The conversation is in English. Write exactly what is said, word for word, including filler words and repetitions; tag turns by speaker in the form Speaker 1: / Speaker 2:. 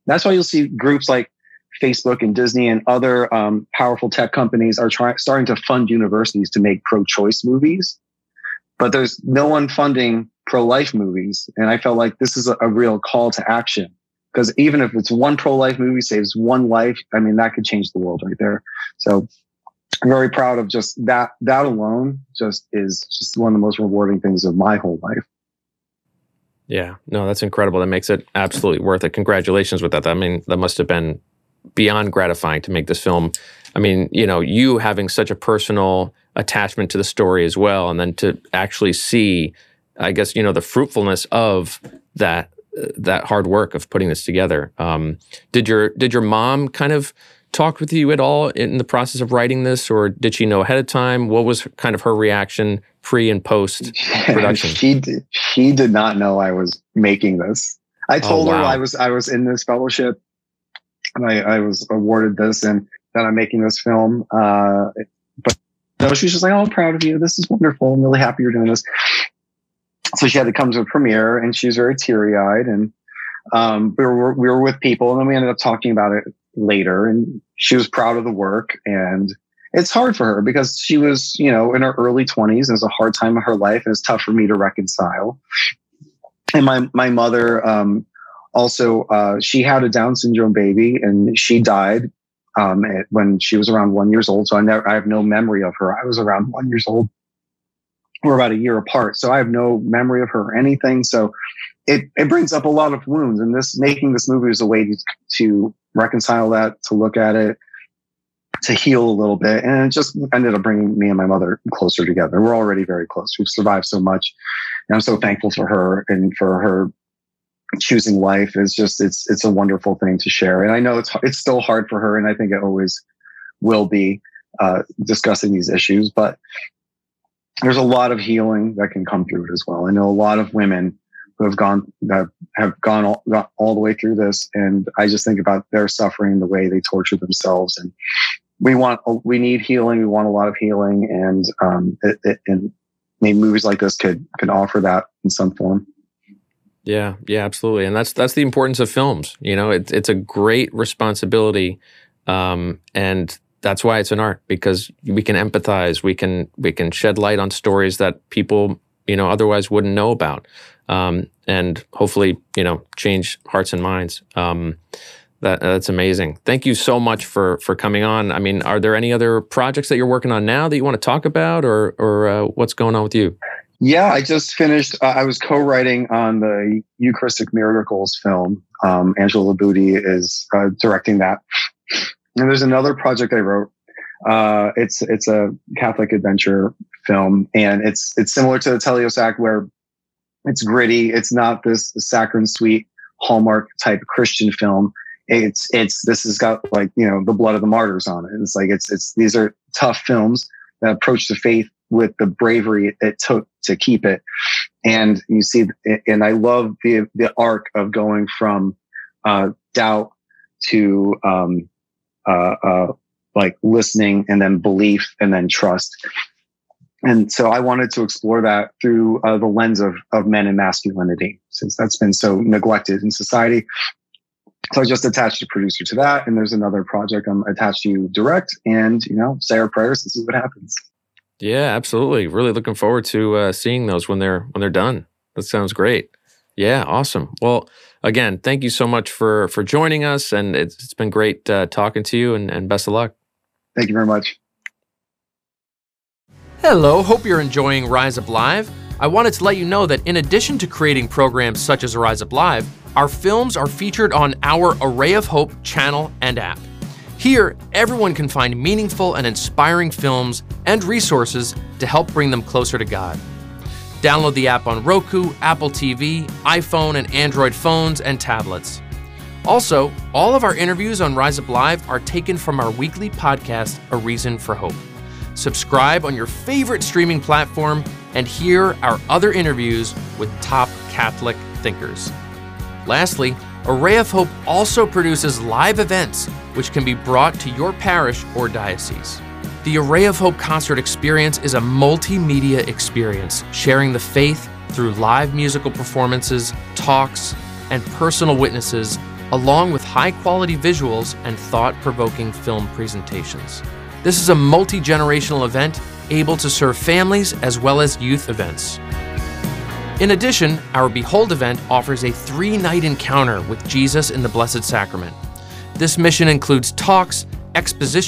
Speaker 1: That's why you'll see groups like Facebook and Disney and other um, powerful tech companies are trying starting to fund universities to make pro-choice movies, but there's no one funding pro-life movies. And I felt like this is a, a real call to action, because even if it's one pro-life movie saves one life, I mean, that could change the world right there. So I'm very proud of just that. That alone just is just one of the most rewarding things of my whole life.
Speaker 2: Yeah, no, that's incredible. That makes it absolutely worth it. Congratulations with that. I mean, that must have been beyond gratifying to make this film. I mean, you know, you having such a personal attachment to the story as well, and then to actually see, I guess, you know, the fruitfulness of that uh, that hard work of putting this together. Um, did your did your mom kind of talk with you at all in the process of writing this, or did she know ahead of time? What was kind of her reaction pre and post production?
Speaker 1: she did, she did not know I was making this. I told
Speaker 2: oh, wow.
Speaker 1: her I was I was in this fellowship, and I, I was awarded this, and that I'm making this film. Uh, but no, she was just like, "Oh, I'm proud of you. This is wonderful. I'm really happy you're doing this." So she had to come to a premiere, and she was very teary eyed, and um, we were we were with people, and then we ended up talking about it later, and she was proud of the work. And it's hard for her because she was, you know, in her early twenties, and it's a hard time of her life, and it's tough for me to reconcile. And my my mother um, also, uh, she had a Down syndrome baby, and she died um, when she was around one years old. So I never, I have no memory of her. I was around one years old. We're about a year apart, so I have no memory of her or anything. So it it brings up a lot of wounds, and this making this movie is a way to, to reconcile that, to look at it, to heal a little bit, and it just ended up bringing me and my mother closer together. We're already very close. We've survived so much, and I'm so thankful for her and for her choosing life. It's just it's it's a wonderful thing to share, and I know it's it's still hard for her, and I think it always will be uh, discussing these issues, but there's a lot of healing that can come through it as well. I know a lot of women who have gone that have gone all, got all the way through this, and I just think about their suffering, the way they torture themselves, and we want we need healing. We want a lot of healing, and um, it, it, and maybe movies like this could could offer that in some form.
Speaker 2: Yeah, yeah, absolutely, and that's that's the importance of films. You know, it's it's a great responsibility, um, and that's why it's an art, because we can empathize, we can we can shed light on stories that people, you know, otherwise wouldn't know about, um, and hopefully, you know, change hearts and minds. Um, that that's amazing. Thank you so much for for coming on. I mean, are there any other projects that you're working on now that you want to talk about, or or uh, what's going on with you?
Speaker 1: Yeah, I just finished. Uh, I was co-writing on the Eucharistic Miracles film. Um, Angela Labudi is uh, directing that. And there's another project I wrote. Uh, it's it's a Catholic adventure film, and it's it's similar to the Teliosac, where it's gritty. It's not this saccharine sweet Hallmark type Christian film. It's it's this has got, like, you know, the blood of the martyrs on it. It's like it's it's these are tough films that approach the faith with the bravery it took to keep it. And you see, and I love the the arc of going from uh, doubt to um, Uh, uh, like listening, and then belief, and then trust. And so I wanted to explore that through uh, the lens of, of men and masculinity, since that's been so neglected in society. So I just attached a producer to that. And there's another project I'm attached to direct, and, you know, say our prayers and see what happens.
Speaker 2: Yeah, absolutely. Really looking forward to uh, seeing those when they're, when they're done. That sounds great. Yeah, awesome. Well, again, thank you so much for for joining us, and it's, it's been great uh, talking to you, and, and best of luck.
Speaker 1: Thank you very much.
Speaker 3: Hello, hope you're enjoying Rise Up Live. I wanted to let you know that in addition to creating programs such as Rise Up Live, our films are featured on our Array of Hope channel and app. Here, everyone can find meaningful and inspiring films and resources to help bring them closer to God. Download the app on Roku, Apple T V, iPhone and Android phones and tablets. Also, all of our interviews on Rise Up Live are taken from our weekly podcast, A Reason for Hope. Subscribe on your favorite streaming platform and hear our other interviews with top Catholic thinkers. Lastly, Array of Hope also produces live events which can be brought to your parish or diocese. The Array of Hope concert experience is a multimedia experience, sharing the faith through live musical performances, talks, and personal witnesses along with high-quality visuals and thought-provoking film presentations. This is a multi-generational event able to serve families as well as youth events. In addition, our Behold event offers a three-night encounter with Jesus in the Blessed Sacrament. This mission includes talks, exposition